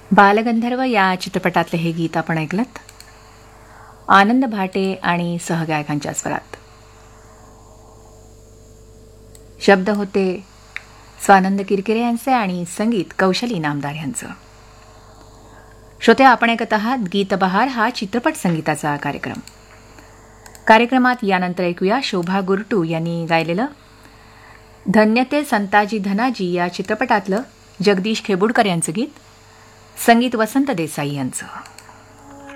बालगंधर्व या चित्रपटातले हे गीत आपण ऐकलत. आनंद भाटे आणि सहगायकांच्या स्वरात. शब्द होते स्वानंद किरकिरे यांचे आणि संगीत कौशल इनामदार यांचं. श्रोते, आपण ऐकत आहात गीतबहार हा चित्रपट संगीताचा कार्यक्रम. कार्यक्रमात यानंतर ऐकूया शोभा गुरटू यांनी गायलेलं धन्य ते संताजी धनाजी या चित्रपटातलं जगदीश खेबुडकर यांचं गीत. संगीत वसंत देसाई यांचं.